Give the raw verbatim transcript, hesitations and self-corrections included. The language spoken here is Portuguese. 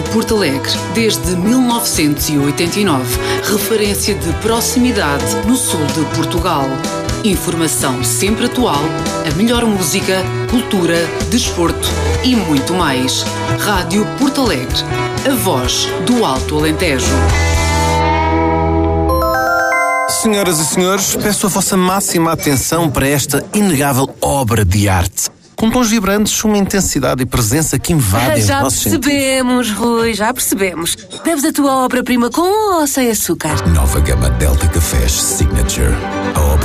Porto Alegre, desde mil novecentos e oitenta e nove, referência de proximidade no sul de Portugal. Informação sempre atual, a melhor música, cultura, desporto e muito mais. Rádio Porto Alegre, a voz do Alto Alentejo. Senhoras e senhores, peço a vossa máxima atenção para esta inegável obra de arte. Com tons vibrantes, uma intensidade e presença que invadem Já os nossos percebemos, sentidos. Rui, já percebemos. Deves a tua obra-prima com ou sem açúcar? Nova gama Delta Cafés Signature. A obra